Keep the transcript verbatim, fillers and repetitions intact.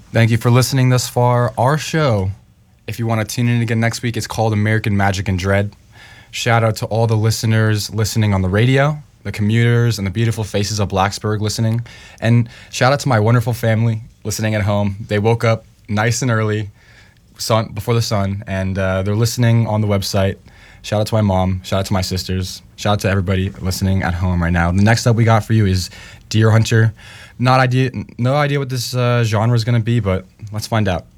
Thank you for listening thus far. Our show, if you want to tune in again next week, it's called American Magic and Dread. Shout out to all the listeners listening on the radio, the commuters, and the beautiful faces of Blacksburg listening. And shout out to my wonderful family listening at home. They woke up nice and early, sun before the sun, and uh, they're listening on the website. Shout out to my mom. Shout out to my sisters. Shout out to everybody listening at home right now. The next up we got for you is Deer Hunter. Not idea, no idea what this uh, genre is going to be, but let's find out.